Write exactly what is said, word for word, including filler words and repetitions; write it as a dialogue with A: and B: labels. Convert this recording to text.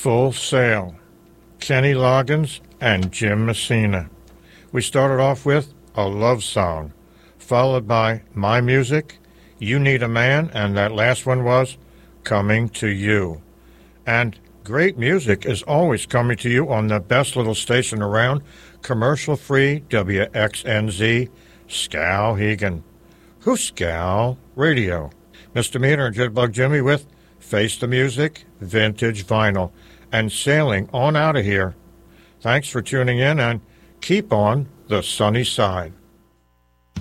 A: Full Sail, Kenny Loggins and Jim Messina. We started off with A Love Song, followed by My Music, You Need a Man, and that last one was Coming to You. And great music is always coming to you on the best little station around, commercial-free W X N Z, Skowhegan. Who's Scow Radio? Misdemeanor and Jitterbug Jimmy with Face the Music, Vintage Vinyl, and sailing on out of here. Thanks for tuning in, and keep on the sunny side.